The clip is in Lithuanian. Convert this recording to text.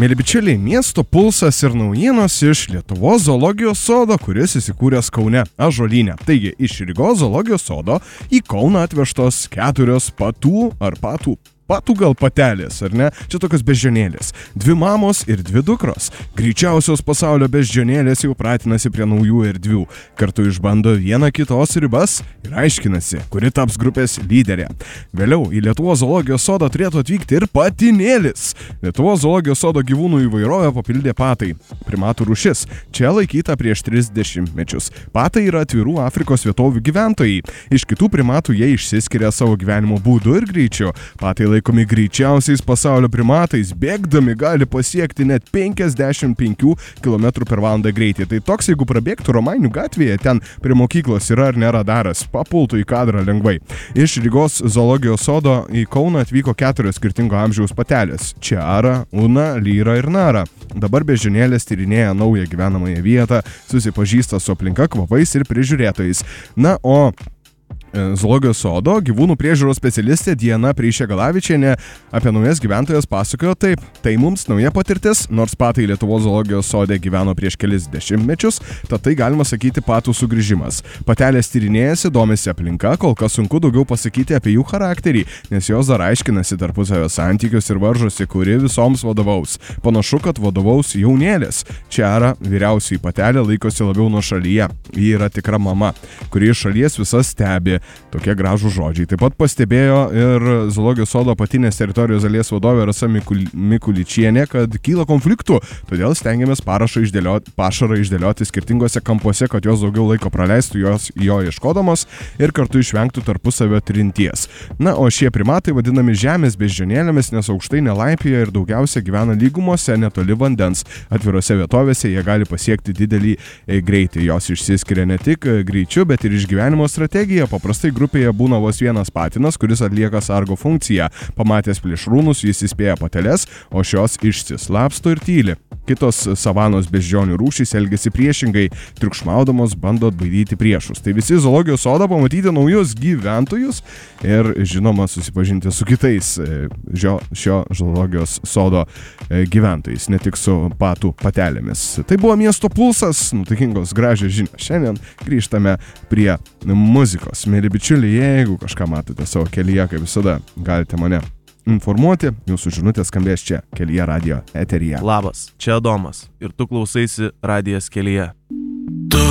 Mėly bičiuliai, miesto pulsas ir naujienos iš Lietuvos zoologijos sodo, kuris įsikūręs Kaune, Ąžuolyne. Taigi, iš Rygos zoologijos sodo į Kauną atvežtos 4 patų gal patelės, ar ne? Čia tokios beždžionėlės. 2 mamos ir 2 dukros. Greičiausios pasaulio beždžionėlės jau pratinasi prie naujų erdvių. Kartu išbando viena kitos ribas ir aiškinasi, kuri taps grupės lyderė. Vėliau į Lietuvos zoologijos sodą turėtų atvykti ir patinėlis. Lietuvos zoologijos sodo gyvūnų įvairovę papildė patai. Primatų rūšis. Čia laikyta prieš 30 mečius. Patai yra atvirų Afrikos vietovių gyventojai. Iš kitų primatų jie išsiskiria savo gyvenimo būdu ir greičiu. Patai laikomi greičiausiais pasaulio primatais, bėgdami gali pasiekti net 55 km/h greitį. Tai toks, jeigu prabėgtų Romainių gatvėje, ten prie mokyklos yra ar nėra daras, papultų į kadrą lengvai. Iš Rygos zoologijos sodo į Kauną atvyko 4 skirtingo amžiaus patelės - Čiara, Una, Lyra ir Nara. Dabar beždžionėlės tyrinėja naują gyvenamąją vietą, susipažįsta su aplinka, kvapais ir prižiūrėtojais. Na, o zoologijos sodo gyvūnų priežiūros specialistė Diana Prišegalavičienė apie naujas gyventojas pasakojo taip. Tai mums nauja patirtis, nors patai Lietuvos zoologijos sode gyveno prieš kelis dešimtmečius, tad tai galima sakyti patų sugrįžimas. Patelės tyrinėjasi, domisi aplinka, kol kas sunku daugiau pasakyti apie jų charakterį, nes jos dar aiškinasi tarpusavio santykius ir varžosi, kuri visoms vadovaus. Panašu, kad vadovaus jaunėlės. Čiara, vyriausioji patelė, laikosi labiau nuošalyje. Ji yra tikra mama, kuri iš šalies visas stebi. Tokie gražūs žodžiai. Taip pat pastebėjo ir zoologijos sodo patinės teritorijos dalies vadovė Rasa Mikuličienė, kad kyla konfliktų, todėl stengiamės pašarą išdėlioti skirtingose kampuose, kad jos daugiau laiko praleistų jo ieškodamos ir kartu išvengtų tarpusavio trinties. Na, o šie primatai vadinami žemės beždžionėlėmis, nes aukštai nelaipioja ir daugiausia gyvena lygumose netoli vandens. Atvirose vietovėse jie gali pasiekti didelį greitį. Jos išsiskiria ne tik greičiu, bet ir išgyvenimo strategija. Paprastai grupėje būna vos vienas patinas, kuris atlieka sargo funkciją. Pamatęs plėšrūnus, jis įspėja pateles, o šios išsislapsto ir tyli. Kitos savanos beždžionių rūšys elgiasi priešingai, triukšmaudamos bando atbaidyti priešus. Tai visi zoologijos sodo pamatyti naujus gyventojus ir, žinoma, susipažinti su kitais šio zoologijos sodo gyventojais, ne tik su patų patelėmis. Tai buvo miesto pulsas, nutikingos gražios žinios. Šiandien grįžtame prie muzikos. Mėly bičiuliai, jeigu kažką matote savo kelyje, kaip visada, galite mane informuoti. Jūsų žinutė skambės čia, Kelyje radijo eteryje. Labas, čia Adomas ir tu klausaisi radijas Kelyje.